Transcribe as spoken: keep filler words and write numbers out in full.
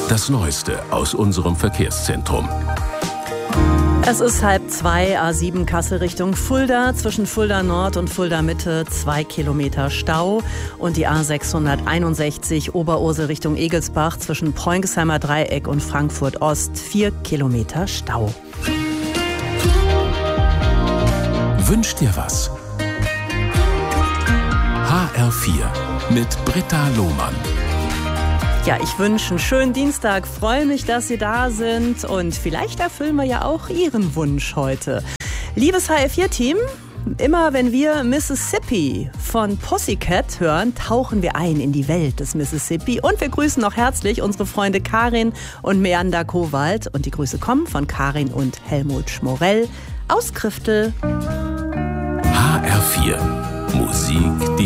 Das Neueste aus unserem Verkehrszentrum. Es ist halb zwei, A sieben Kassel Richtung Fulda. Zwischen Fulda Nord und Fulda Mitte zwei Kilometer Stau. Und die A sechshunderteinundsechzig Oberursel Richtung Egelsbach zwischen Preunxheimer Dreieck und Frankfurt Ost vier Kilometer Stau. Wünsch dir was? H R vier mit Britta Lohmann. Ja, ich wünsche einen schönen Dienstag, freue mich, dass Sie da sind und vielleicht erfüllen wir ja auch Ihren Wunsch heute. Liebes H R vier Team, immer wenn wir Mississippi von Pussycat hören, tauchen wir ein in die Welt des Mississippi und wir grüßen noch herzlich unsere Freunde Karin und Meander Kowald und die Grüße kommen von Karin und Helmut Schmorell aus Kriftel. H R vier, Musik, die